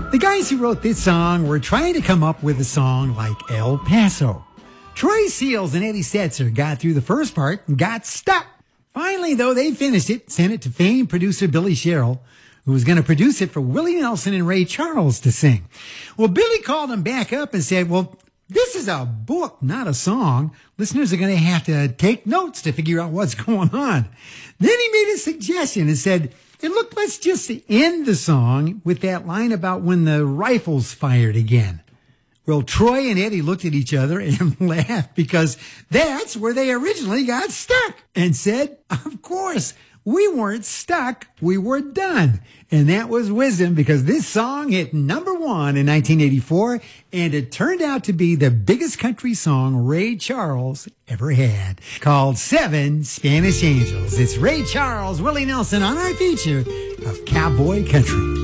The guys who wrote this song were trying to come up with a song like El Paso. Troy Seals and Eddie Setzer got through the first part and got stuck. Finally, though, they finished it, sent it to famed producer Billy Sherrill, who was going to produce it for Willie Nelson and Ray Charles to sing. Well, Billy called him back up and said, well, this is a book, not a song. Listeners are going to have to take notes to figure out what's going on. Then he made a suggestion and said, hey, look, let's just end the song with that line about when the rifles fired again. Well, Troy and Eddie looked at each other and laughed because that's where they originally got stuck and said, of course, we weren't stuck, we were done. And that was wisdom because this song hit number 1 in 1984 and it turned out to be the biggest country song Ray Charles ever had, called Seven Spanish Angels. It's Ray Charles, Willie Nelson on our feature of Cowboy Country.